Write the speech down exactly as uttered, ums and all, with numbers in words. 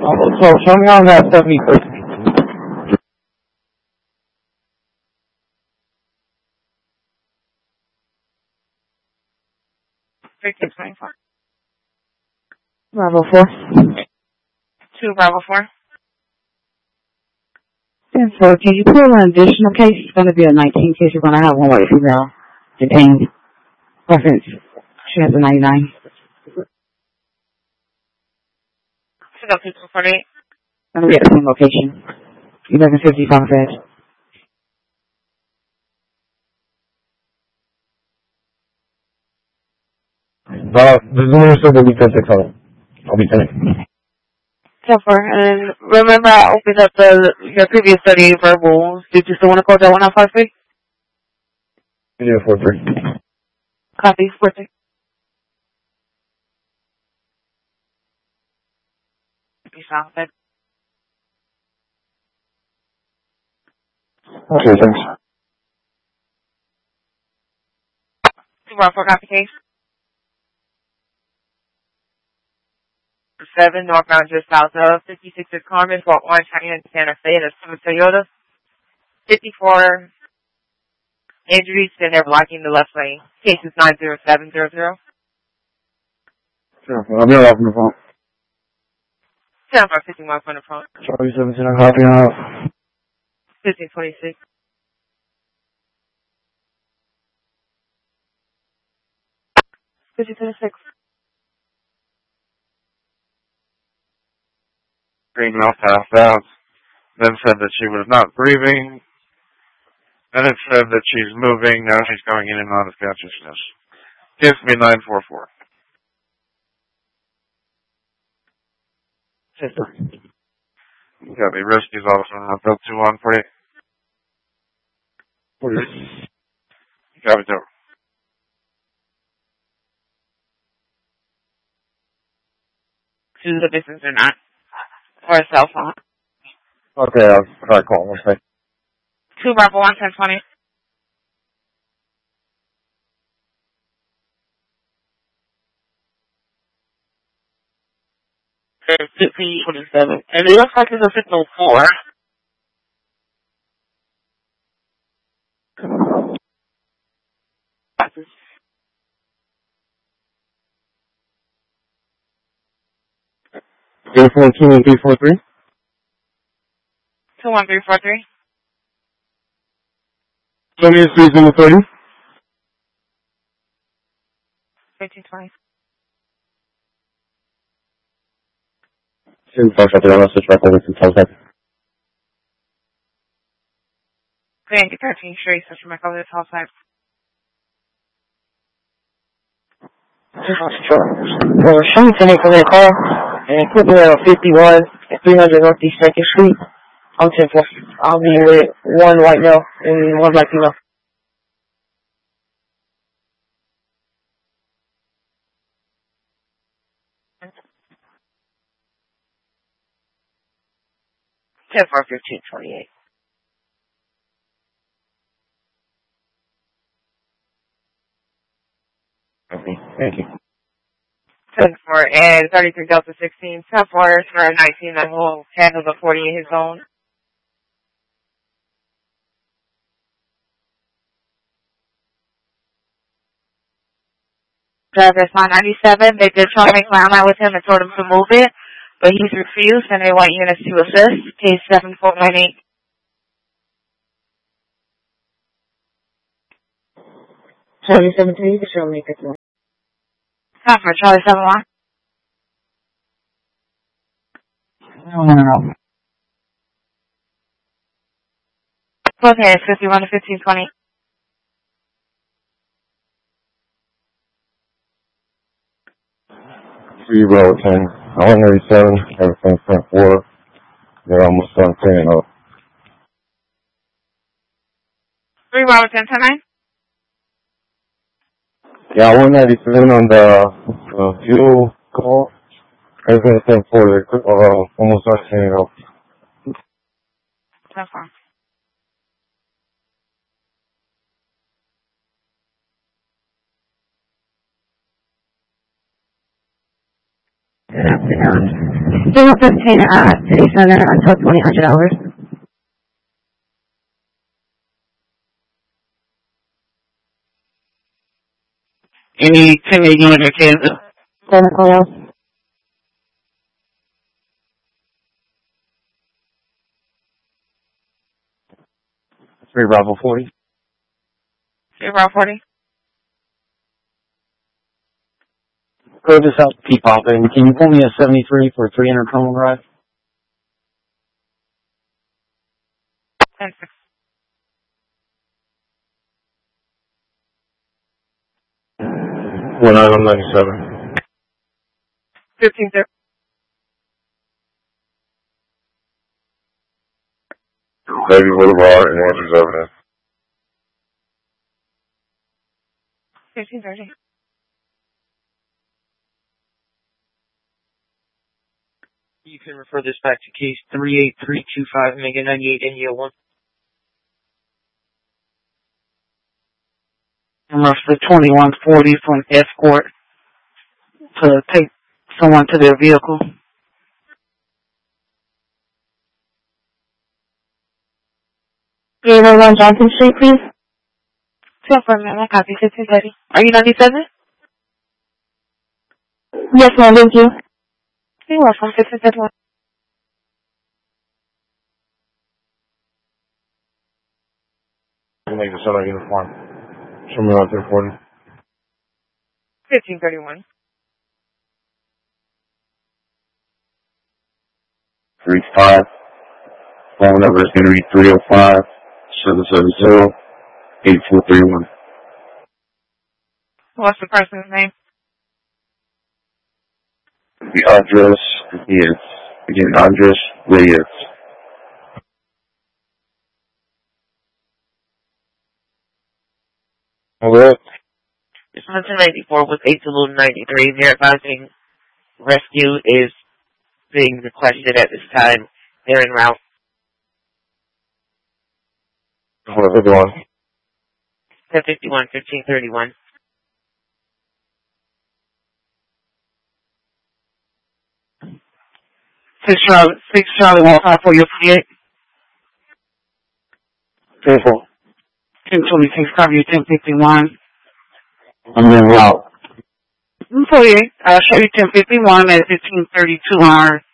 So show me on that seventy-first. fifteen twenty-four. Bravo four. two Bravo four. ten four, can you pull an additional case? It's going to be a nineteen case. You're going to have one white female detained. Reference. She has a ninety-nine. Should go two forty-eight. Going to be at the same location. eleven fifty Farmfed. Uh, the Zoom said that we can take on it. I'll be ten. ten four. And remember, I opened up the your previous study verbal. Did you still want to call that one out five three? Yeah, four three. Copy. four three. You sound good. Okay, thanks. two Bravo four, copy case. seven northbound just south of fifty-six is Carmen, Fort Orange, Cheyenne, Santa Fe, and a Toyota. fifty-four injuries, and they're blocking the left lane. Case is nine zero seven zero zero. Sure, I'll be off on the phone. ten four fifty-one from the front. Charlie seventeen, I'm copying out. fifteen twenty-six. fifteen twenty-six. Green Mouth passed out, then said that she was not breathing, then it said that she's moving, now she's going in and out of consciousness. Gives me nine four four. Sister. You got me rescues officer on bill two one forty. forty. Got it, over. Choose the distance or not. Or a cell phone. Okay, I'll try calling. Let's say. two Bravo one, ten twenty. fifteen twenty-seven. And it looks like it's a signal four. zero four two one three four three. two one three four three. Show me a three zero thirty. fifteen twenty. Send the fuck out there, I'll switch back over to Teltec. Grand thirteen straight, such my color tall side. Sure. Well, show me to make a little call. And put me on fifty-one and three hundred Northeast second Street. I'm ten four. I'll be with one white male and one black female. ten four fifteen twenty-eight. Okay, thank you. ten four and thirty-three Delta sixteen. ten four for nineteen that will handle the forty in his own. Driver nine ninety-seven. They did try to make contact with him and told him to move it, but he's refused and they want units to assist. Case seven four nine eight. Charlie seventeen, you can show me fifty-one. Time for Charlie seven one. No, no, no. Okay, fifty-one to fifteen twenty. three row ten. one ninety-seven, everything front four. They're almost done cleaning up. three Robert ten ten nine. Yeah, one ninety-seven on the uh, fuel call. Everything front four, they're uh, almost done cleaning up. So far. Good afternoon. Zero fifteen at City Center until twenty hundred hours. Any ten eighty-one or Kansas? Seven Coral. Three Bravo forty. Three Bravo forty. Go this out to P-Pop, and can you pull me a seventy-three for three hundred Cromwell Drive? ten six. One item ninety-seven. fifteen zero. Baby Boulevard and Rogers Avenue. fifteen thirty. You can refer this back to case three eight three two five Mega ninety-eight India one. And roughly twenty-one forty for an escort to take someone to their vehicle. zero one Johnson Street, please. Two four, ma'am. I copy. fifteen thirty. Are you ninety-seven? Yes, ma'am. Thank you. You're welcome. fifteen thirty-one. You make the center uniform. Show me out there for you. fifteen thirty-one. Three five. Phone number is Henry three oh five seven seven zero eight four three one. What's the person's name? The address is, again, Andres Reyes. What? This Hunter ninety-four with eight Zulu ninety-three. They're advising rescue is being requested at this time. They're en route. Hold on, fifty-one. ten fifty-one, fifteen thirty-one. Six Charlie, six Charlie, one five four, you're forty-eight. Careful. ten twenty-six, copy you ten fifty-one. I'm in route. forty-eight, I'll show you ten fifty-one at fifteen thirty-two hour